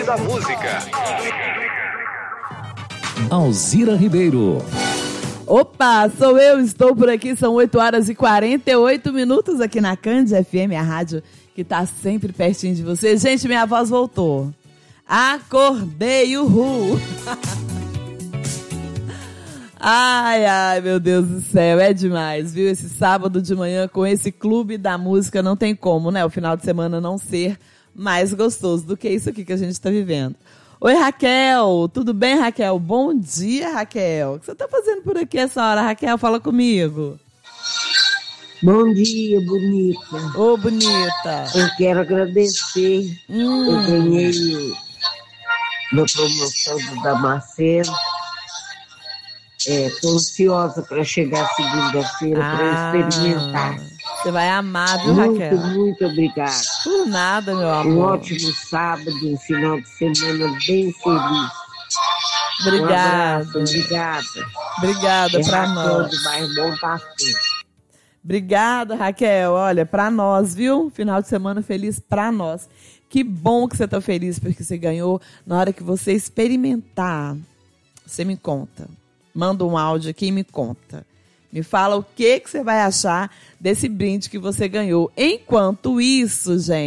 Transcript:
da Música. Alzira Ribeiro. Opa, sou eu, estou por aqui, são 8h48 aqui na Cândia FM, a rádio que tá sempre pertinho de você. Gente, minha voz voltou. Acordei, uhul! Ai, meu Deus do céu, é demais, viu? Esse sábado de manhã com esse Clube da Música não tem como, né? O final de semana não ser mais gostoso do que isso aqui que a gente tá vivendo. Oi, Raquel, tudo bem, Raquel? Bom dia, Raquel. O que você tá fazendo por aqui essa hora, Raquel? Fala comigo. Bom dia, bonita. Ô, bonita. Eu quero agradecer. Eu ganhei na promoção do Damasceno. Estou ansiosa para chegar segunda-feira para experimentar. Você vai amar, viu, Raquel? Muito obrigada. Por nada, meu amor. Um ótimo sábado, um final de semana bem feliz. Obrigada. Um abraço, obrigada. Obrigada para nós. Do bairro Bom Pastor. Obrigada, Raquel. Olha, para nós, viu? Final de semana feliz para nós. Que bom que você tá feliz porque você ganhou. Na hora que você experimentar, você me conta. Manda um áudio aqui e me conta. Me fala o que você vai achar desse brinde que você ganhou. Enquanto isso, gente...